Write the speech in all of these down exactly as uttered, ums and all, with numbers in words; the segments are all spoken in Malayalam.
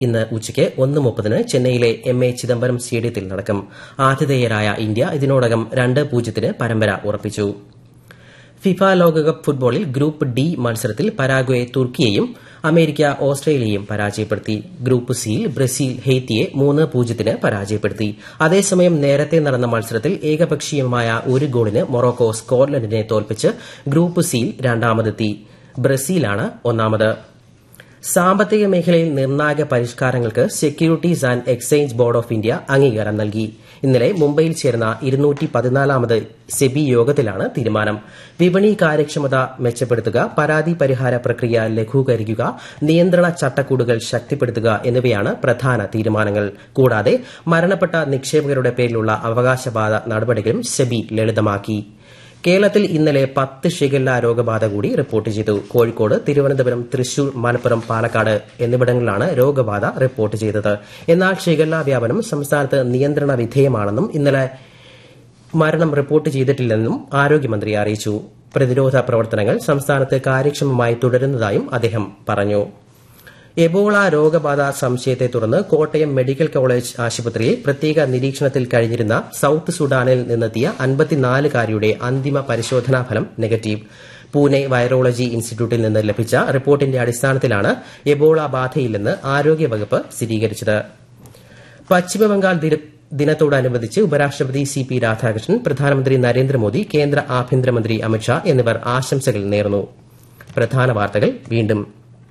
ഇന്ന് ഉച്ചയ്ക്ക് ഒന്ന് മുപ്പതിന് ചെന്നൈയിലെ എം എ ചിദംബരം സ്റ്റേഡിയത്തിൽ നടക്കും. ആതിഥേയരായ ഇന്ത്യ ഇതിനോടകം രണ്ട് പൂജ്യത്തിന് പരമ്പര ഉറപ്പിച്ചു. ഫിഫ ലോകകപ്പ് ഫുട്ബോളിൽ ഗ്രൂപ്പ് ഡി മത്സരത്തിൽ പരാഗ്വെ തുർക്കിയെയും അമേരിക്ക ഓസ്ട്രേലിയയെയും പരാജയപ്പെടുത്തി. ഗ്രൂപ്പ് സിയിൽ ബ്രസീൽ ഹെയ്ത്തിയെ മൂന്ന് പൂജ്യത്തിന് പരാജയപ്പെടുത്തി. അതേസമയം നേരത്തെ നടന്ന മത്സരത്തിൽ ഏകപക്ഷീയമായ ഒരു ഗോളിന് മൊറോക്കോ സ്കോട്ട്ലൻഡിനെ തോൽപ്പിച്ച് ഗ്രൂപ്പ് സിയിൽ രണ്ടാമതെത്തി. ബ്രസീലാണ് ഒന്നാമത്. സാമ്പത്തിക മേഖലയിൽ നിർണായക പരിഷ്കാരങ്ങൾക്ക് securities and exchange board of India അംഗീകാരം നൽകി. ഇന്നലെ മുംബൈയിൽ ചേർന്ന ഇരുന്നൂറ്റി പതിനാലാമത് സെബി യോഗത്തിലാണ് തീരുമാനം. വിപണി കാര്യക്ഷമത മെച്ചപ്പെടുത്തുക, പരാതി പരിഹാര പ്രക്രിയ ലഘൂകരിക്കുക, നിയന്ത്രണ ചട്ടക്കൂടുകൾ ശക്തിപ്പെടുത്തുക എന്നിവയാണ് പ്രധാന തീരുമാനങ്ങൾ. കൂടാതെ മരണപ്പെട്ട നിക്ഷേപകരുടെ പേരിലുള്ള അവകാശവാദ നടപടികളും സെബി ലളിതമാക്കി. കേരളത്തിൽ ഇന്നലെ പത്ത് ഷിഗല്ല രോഗബാധ കൂടി റിപ്പോർട്ട് ചെയ്തു. കോഴിക്കോട്, തിരുവനന്തപുരം, തൃശൂർ, മലപ്പുറം, പാലക്കാട് എന്നിവിടങ്ങളിലാണ് രോഗബാധ റിപ്പോർട്ട് ചെയ്തത്. എന്നാൽ ഷിഗല്ല വ്യാപനം സംസ്ഥാനത്ത് നിയന്ത്രണ വിധേയമാണെന്നും ഇന്നലെ മരണം റിപ്പോർട്ട് ചെയ്തിട്ടില്ലെന്നും ആരോഗ്യമന്ത്രി അറിയിച്ചു. പ്രതിരോധ പ്രവർത്തനങ്ങൾ സംസ്ഥാനത്ത് കാര്യക്ഷമമായി തുടരുന്നതായും അദ്ദേഹം പറഞ്ഞു. എബോള രോഗബാധ സംശയത്തെ തുടർന്ന് കോട്ടയം മെഡിക്കൽ കോളേജ് ആശുപത്രിയിൽ പ്രത്യേക നിരീക്ഷണത്തിൽ കഴിഞ്ഞിരുന്ന സൌത്ത് സുഡാനിൽ നിന്നെത്തിയ അൻപത്തിനാലുകാരിയുടെ അന്തിമ പരിശോധനാ ഫലം നെഗറ്റീവ്. പൂനെ വൈറോളജി ഇൻസ്റ്റിറ്റ്യൂട്ടിൽ നിന്ന് ലഭിച്ച റിപ്പോർട്ടിന്റെ അടിസ്ഥാനത്തിലാണ് എബോള ബാധയില്ലെന്ന് ആരോഗ്യവകുപ്പ് സ്ഥിരീകരിച്ചത്. പശ്ചിമബംഗാൾ ദിനത്തോടനുബന്ധിച്ച് ഉപരാഷ്ട്രപതി സി പി രാധാകൃഷ്ണൻ, പ്രധാനമന്ത്രി നരേന്ദ്രമോദി, കേന്ദ്ര ആഭ്യന്തരമന്ത്രി അമിത്ഷാ എന്നിവർ ആശംസകൾ നേർന്നു. പ്രധാന വാർത്തകൾ വീണ്ടും.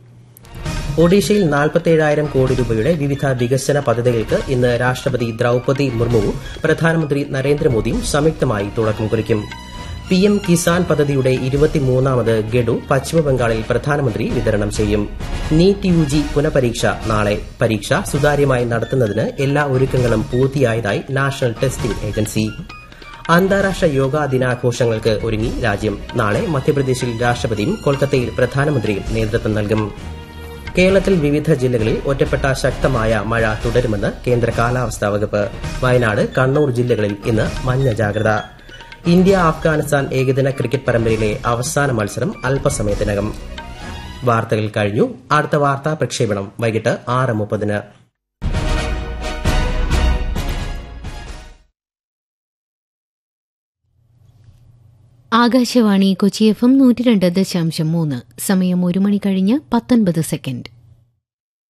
ഒഡീഷയിൽ നാൽപ്പത്തേഴായിരം കോടി രൂപയുടെ വിവിധ വികസന പദ്ധതികൾക്ക് ഇന്ന് രാഷ്ട്രപതി ദ്രൌപതി മുർമുവും പ്രധാനമന്ത്രി നരേന്ദ്രമോദിയും സംയുക്തമായി തുടക്കം കുറിക്കും. പിഎം കിസാൻ പദ്ധതിയുടെ ഇരുപത്തിമൂന്നാമത് ഗഡു പശ്ചിമബംഗാളിൽ പ്രധാനമന്ത്രി വിതരണം ചെയ്യും. നീറ്റ് യുജി പുനഃപരീക്ഷ നാളെ. പരീക്ഷ സുതാര്യമായി നടത്തുന്നതിന് എല്ലാ ഒരുക്കങ്ങളും പൂർത്തിയായതായി നാഷണൽ ടെസ്റ്റിംഗ് ഏജൻസി. അന്താരാഷ്ട്ര യോഗാ ദിനാഘോഷങ്ങൾക്ക് ഒരുങ്ങി രാജ്യം. നാളെ മധ്യപ്രദേശിൽ രാഷ്ട്രപതിയും കൊൽക്കത്തയിൽ പ്രധാനമന്ത്രിയും നേതൃത്വം നൽകും. കേരളത്തിൽ വിവിധ ജില്ലകളിൽ ഒറ്റപ്പെട്ട ശക്തമായ മഴ തുടരുമെന്ന് കേന്ദ്ര കാലാവസ്ഥാ വകുപ്പ്. വയനാട്, കണ്ണൂർ ജില്ലകളിൽ ഇന്ന് മഞ്ഞ ജാഗ്രത. ഇന്ത്യ അഫ്ഗാനിസ്ഥാൻ ഏകദിന ക്രിക്കറ്റ് പരമ്പരയിലെ അവസാന മത്സരം അല്പസമയത്തിനകം. വാർത്തകൾ കഴിഞ്ഞു. അടുത്ത വാർത്താ പ്രക്ഷേപണം വൈകിട്ട് ആറ് മുപ്പതിന്. ആകാശവാണി കൊച്ചി എഫ് എം നൂറ്റി രണ്ട് ദശാംശം മൂന്ന്. സമയം ഒരു മണി കഴിഞ്ഞ് പത്തൊൻപത് സെക്കൻഡ്.